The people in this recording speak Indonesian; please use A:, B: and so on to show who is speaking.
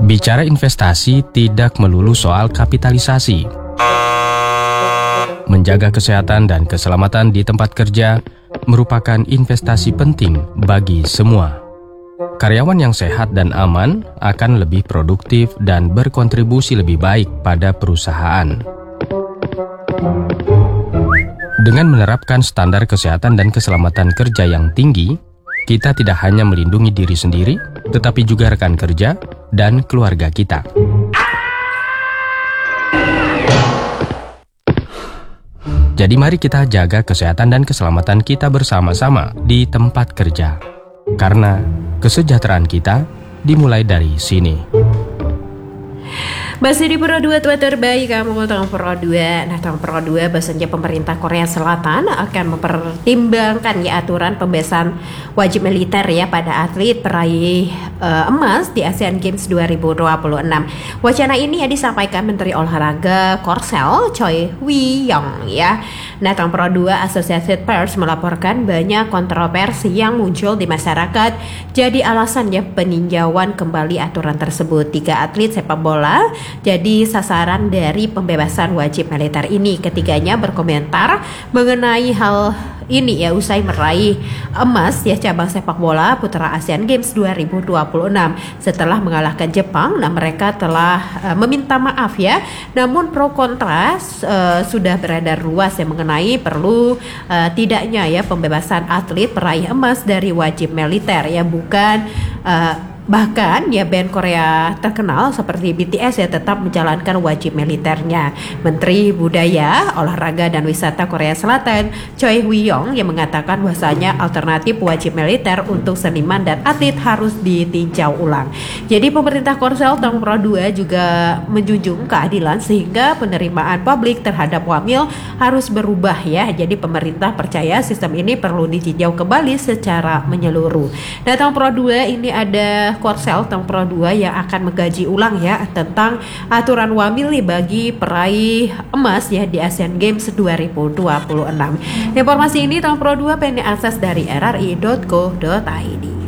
A: Bicara investasi tidak melulu soal kapitalisasi. Menjaga kesehatan dan keselamatan di tempat kerja merupakan investasi penting bagi semua. Karyawan yang sehat dan aman akan lebih produktif dan berkontribusi lebih baik pada perusahaan. Dengan menerapkan standar kesehatan dan keselamatan kerja yang tinggi, kita tidak hanya melindungi diri sendiri, tetapi juga rekan kerja dan keluarga kita. Jadi mari kita jaga kesehatan dan keselamatan kita bersama-sama di tempat kerja. Karena kesejahteraan kita dimulai dari sini.
B: Masih di Pro 2 tua terbaik, kamu Tong Pro 2. Nah, Tong Pro 2 bahasanya pemerintah Korea Selatan akan mempertimbangkan ya aturan pembebasan wajib militer ya pada atlet peraih emas di Asian Games 2026. Wacana ini ya disampaikan Menteri Olahraga Korsel Choi Wi-yong ya. Nah, Tong Pro 2 Associated Press melaporkan banyak kontroversi yang muncul di masyarakat jadi alasan ya peninjauan kembali aturan tersebut. 3 atlet sepak bola jadi sasaran dari pembebasan wajib militer ini. Ketiganya berkomentar mengenai hal ini ya usai meraih emas ya cabang sepak bola putra Asian Games 2026 setelah mengalahkan Jepang. Nah, mereka telah meminta maaf ya. Namun pro kontra sudah beredar luas yang mengenai perlu tidaknya ya pembebasan atlet peraih emas dari wajib militer ya, bukan bahkan ya band Korea terkenal seperti BTS ya tetap menjalankan wajib militernya. Menteri Budaya, Olahraga dan Wisata Korea Selatan Choi Wi-yong yang mengatakan bahwasanya alternatif wajib militer untuk seniman dan atlet harus ditinjau ulang. Jadi pemerintah Korsel Tong Pro 2 juga menjunjung keadilan sehingga penerimaan publik terhadap wamil harus berubah ya. Jadi pemerintah percaya sistem ini perlu ditinjau kembali secara menyeluruh. Nah, Tong Pro 2 ini ada Korsel Tong Pro 2 yang akan mengkaji ulang ya tentang aturan wamil bagi peraih emas ya di Asian Games 2026. Informasi ini Tong Pro 2 pengen akses dari rri.co.id.